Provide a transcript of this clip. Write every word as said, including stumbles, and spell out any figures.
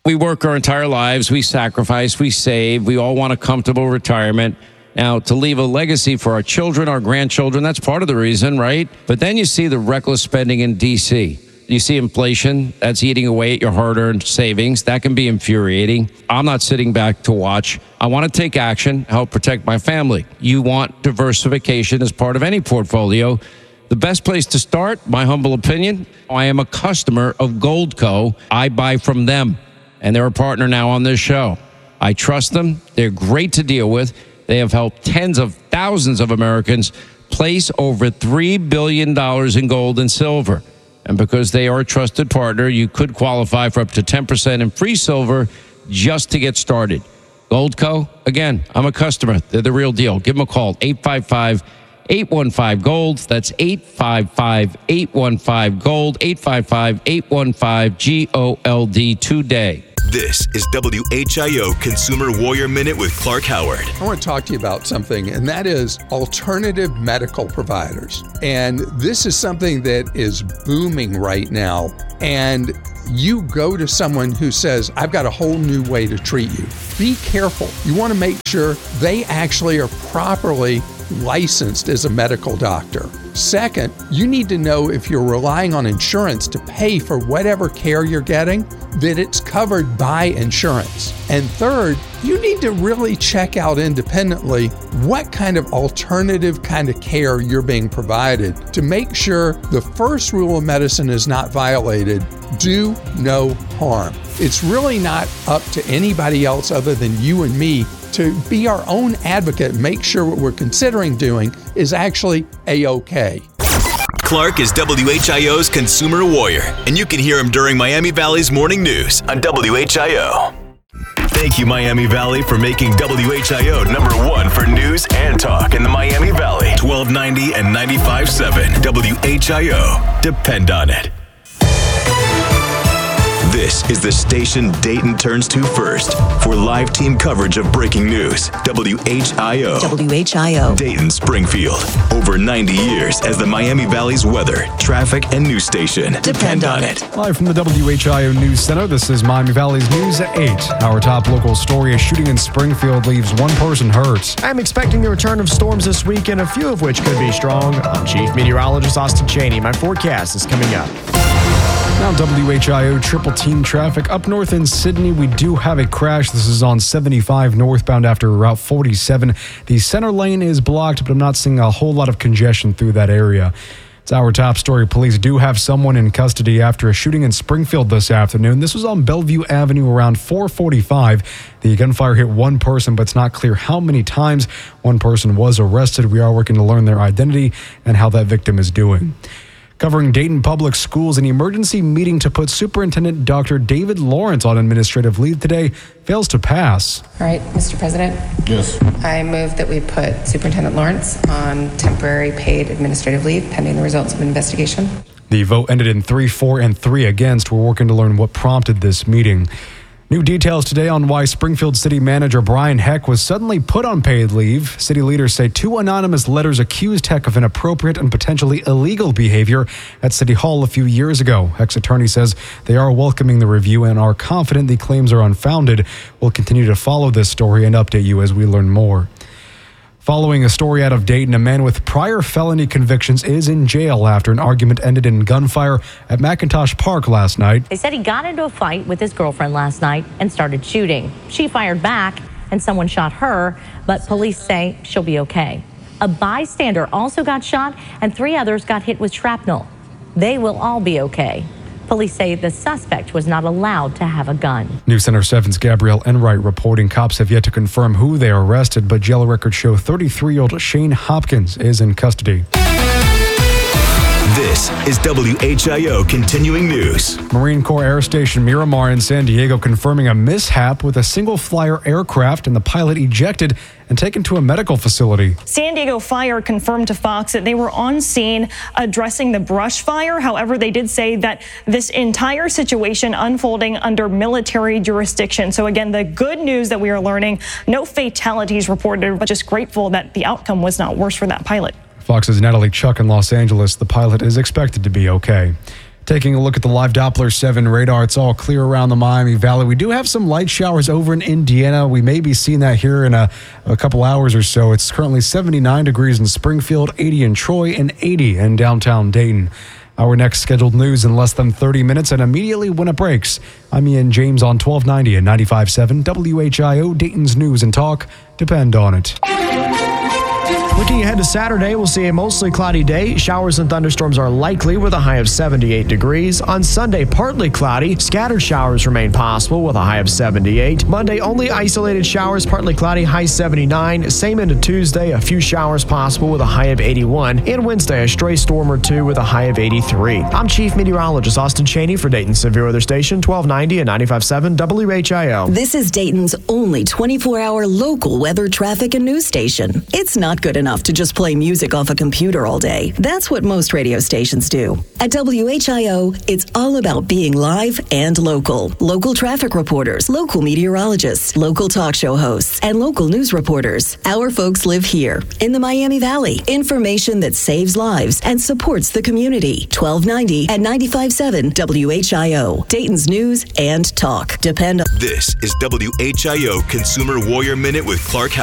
We work our entire lives. We sacrifice. We save. We all want a comfortable retirement. Now, to leave a legacy for our children, our grandchildren, that's part of the reason, right? But then you see the reckless spending in D C. You see inflation, that's eating away at your hard-earned savings. That can be infuriating. I'm not sitting back to watch. I want to take action, help protect my family. You want diversification as part of any portfolio. The best place to start, my humble opinion, I am a customer of Goldco. I buy from them, and they're a partner now on this show. I trust them. They're great to deal with. They have helped tens of thousands of Americans place over three billion dollars in gold and silver. And because they are a trusted partner, you could qualify for up to ten percent in free silver just to get started. Goldco, again, I'm a customer. They're the real deal. Give them a call, eight five five, eight one five, GOLD. That's eight five five, eight one five, GOLD, eight five five, eight one five, G O L D today. This is W H I O Consumer Warrior Minute with Clark Howard. I want to talk to you about something, and that is alternative medical providers. And this is something that is booming right now. And you go to someone who says, I've got a whole new way to treat you. Be careful. You want to make sure they actually are properly licensed as a medical doctor. Second, you need to know if you're relying on insurance to pay for whatever care you're getting, that it's covered by insurance. And third, you need to really check out independently what kind of alternative kind of care you're being provided to make sure the first rule of medicine is not violated. Do no harm. It's really not up to anybody else other than you and me to be our own advocate and make sure what we're considering doing is actually A-OK. Clark is W H I O's Consumer Warrior, and you can hear him during Miami Valley's Morning News on W H I O. Thank you, Miami Valley, for making W H I O number one for news and talk in the Miami Valley. twelve ninety and ninety-five point seven W H I O. Depend on it. This is the station Dayton turns to first for live team coverage of breaking news. W H I O. W H I O. Dayton, Springfield. Over ninety years as the Miami Valley's weather, traffic, and news station. Depend on it. Live from the W H I O News Center, this is Miami Valley's News at eight. Our top local story: a shooting in Springfield leaves one person hurt. I'm expecting the return of storms this weekend, a few of which could be strong. I'm Chief Meteorologist Austin Cheney. My forecast is coming up. Now W H I O triple team traffic. Up north in Sydney, we do have a crash. This is on seventy-five northbound after Route forty-seven. The center lane is blocked, but I'm not seeing a whole lot of congestion through that area. It's our top story. Police do have someone in custody after a shooting in Springfield this afternoon. This was on Bellevue Avenue around four forty-five. The gunfire hit one person, but it's not clear how many times. One person was arrested. We are working to learn their identity and how that victim is doing. Covering Dayton Public Schools, an emergency meeting to put Superintendent Doctor David Lawrence on administrative leave today fails to pass. All right, Mister President. Yes. I move that we put Superintendent Lawrence on temporary paid administrative leave pending the results of an investigation. The vote ended in three four and three against. We're working to learn what prompted this meeting. New details today on why Springfield City Manager Brian Heck was suddenly put on paid leave. City leaders say two anonymous letters accused Heck of inappropriate and potentially illegal behavior at City Hall a few years ago. Heck's attorney says they are welcoming the review and are confident the claims are unfounded. We'll continue to follow this story and update you as we learn more. Following a story out of Dayton, a man with prior felony convictions is in jail after an argument ended in gunfire at McIntosh Park last night. They said he got into a fight with his girlfriend last night and started shooting. She fired back and someone shot her, but police say she'll be okay. A bystander also got shot and three others got hit with shrapnel. They will all be okay. Police say the suspect was not allowed to have a gun. News Center seven's Gabrielle Enright reporting cops have yet to confirm who they arrested, but jail records show thirty-three-year-old Shane Hopkins is in custody. This is W H I O Continuing News. Marine Corps Air Station Miramar in San Diego confirming a mishap with a single flyer aircraft and the pilot ejected and taken to a medical facility. San Diego Fire confirmed to Fox that they were on scene addressing the brush fire. However, they did say that this entire situation unfolding under military jurisdiction. So again, the good news that we are learning, no fatalities reported, but just grateful that the outcome was not worse for that pilot. Fox's Natalie Chuck in Los Angeles, the pilot is expected to be okay. Taking a look at the live Doppler seven radar, it's all clear around the Miami Valley. We do have some light showers over in Indiana. We may be seeing that here in a, a couple hours or so. It's currently seventy-nine degrees in Springfield, eighty in Troy, and eighty in downtown Dayton. Our next scheduled news in less than thirty minutes and immediately when it breaks. I'm Ian James on twelve ninety and ninety-five point seven W H I O, Dayton's News and Talk. Depend on it. Looking ahead to Saturday, we'll see a mostly cloudy day. Showers and thunderstorms are likely with a high of seventy-eight degrees. On Sunday, partly cloudy. Scattered showers remain possible with a high of seventy-eight. Monday, only isolated showers, partly cloudy, high seventy-nine. Same into Tuesday, a few showers possible with a high of eighty-one. And Wednesday, a stray storm or two with a high of eighty-three. I'm Chief Meteorologist Austin Cheney for Dayton Severe Weather Station, twelve ninety and ninety-five point seven W H I O. This is Dayton's only twenty-four hour local weather, traffic, and news station. It's not good enough to just play music off a computer all day. That's what most radio stations do. At W H I O, it's all about being live and local. Local traffic reporters, local meteorologists, local talk show hosts, and local news reporters. Our folks live here in the Miami Valley. Information that saves lives and supports the community. twelve ninety and ninety-five point seven W H I O. Dayton's News and Talk. Depend on. This is W H I O Consumer Warrior Minute with Clark